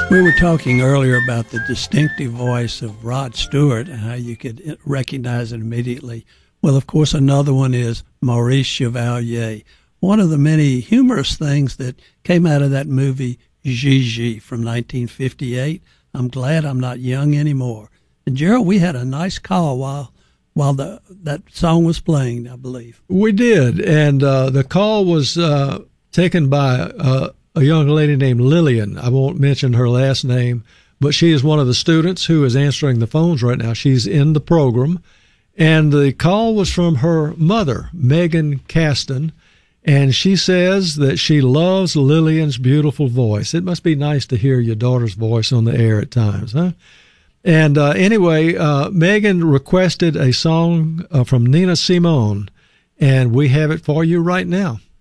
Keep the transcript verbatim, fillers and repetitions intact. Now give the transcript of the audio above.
We were talking earlier about the distinctive voice of Rod Stewart and how you could recognize it immediately. Well, of course, another one is Maurice Chevalier. One of the many humorous things that came out of that movie, Gigi, from nineteen fifty-eight. I'm glad I'm not young anymore. And, Gerald, we had a nice call while while the that song was playing, I believe. We did, and uh, the call was uh, taken by uh, a young lady named Lillian. I won't mention her last name, but she is one of the students who is answering the phones right now. She's in the program, and the call was from her mother, Megan Caston, and she says that she loves Lillian's beautiful voice. It must be nice to hear your daughter's voice on the air at times, huh? And uh, anyway, uh, Megan requested a song uh, from Nina Simone, and we have it for you right now.